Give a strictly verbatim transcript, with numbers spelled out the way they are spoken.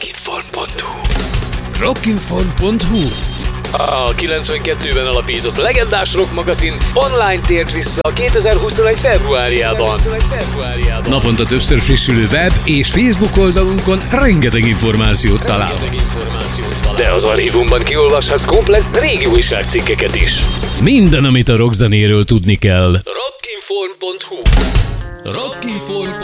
rockinform pont hu. rockinform pont hu. A kilencvenkettőben alapított legendás rock magazin online tért vissza kétezer-huszonegy februárjában. Naponta többször frissülő web és Facebook oldalunkon rengeteg információt találhatsz. De az archívumban kiolvashatsz komplett régi újságcikkeket is. Minden, amit a rockzenéről tudni kell. rockinform pont hu. rockinform